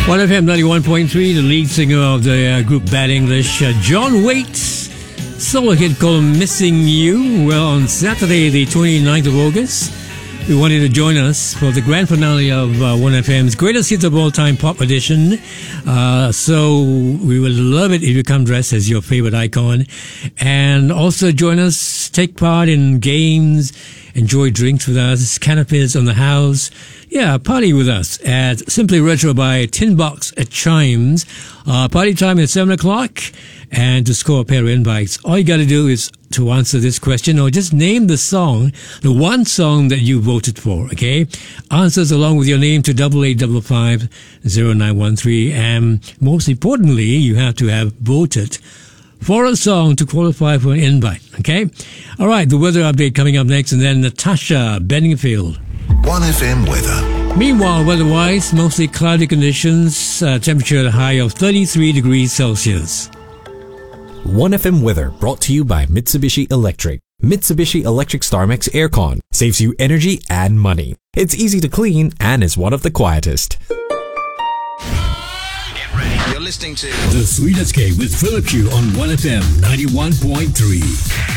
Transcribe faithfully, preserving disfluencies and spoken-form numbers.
one F M ninety-one point three, the lead singer of the uh, group Bad English, uh, John Waite's solo hit called Missing You. Well, on Saturday, the twenty-ninth of August, we want you to join us for the grand finale of uh, one F M's Greatest Hits of All Time Pop Edition. Uh, so we would love it if you come dressed as your favorite icon. And also join us, take part in games, enjoy drinks with us, canapes on the house. Yeah, party with us at Simply Retro by Tin Box at Chimes. Uh, party time at seven o'clock. And to score a pair of invites, all you got to do is to answer this question or just name the song, the one song that you voted for, okay? Answers along with your name to double eight double five zero nine one three. And most importantly, you have to have voted for a song to qualify for an invite, okay? All right, the weather update coming up next, and then Natasha Bedingfield. one F M weather. Meanwhile, weather-wise, mostly cloudy conditions, uh, temperature at a high of thirty-three degrees Celsius. one F M weather brought to you by Mitsubishi Electric. Mitsubishi Electric StarMax Aircon saves you energy and money. It's easy to clean and is one of the quietest. You're listening to The Sweet Escape with Philip Hugh on one F M ninety-one point three.